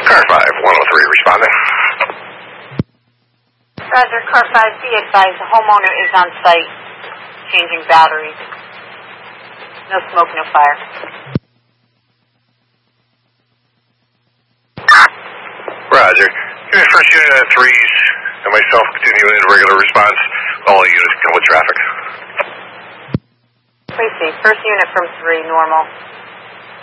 Car 5, 103, responding. Roger, Car 5, be advised, the homeowner is on site changing batteries. No smoke, no fire. Roger. Give me first unit at 3s, and myself continuing in regular response. All units come with traffic. Please see, first unit from 3, normal.